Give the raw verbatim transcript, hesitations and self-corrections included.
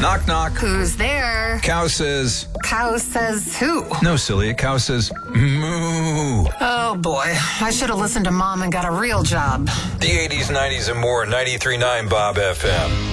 Knock, knock. Who's there? Cow says... Cow says who? No, silly. A cow says moo. Oh, boy. I should have listened to Mom and got a real job. The eighties, nineties, and more. ninety-three point nine Bob F M.